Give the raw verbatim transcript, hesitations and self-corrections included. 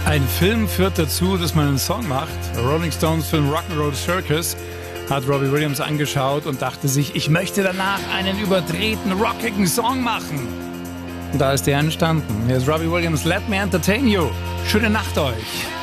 Ein Film führt dazu, dass man einen Song macht. Der Rolling Stones Film Rock'n'Roll Circus hat Robbie Williams angeschaut und dachte sich, ich möchte danach einen überdrehten, rockigen Song machen. Und da ist der entstanden. Hier ist Robbie Williams, Let Me Entertain You. Schöne Nacht euch.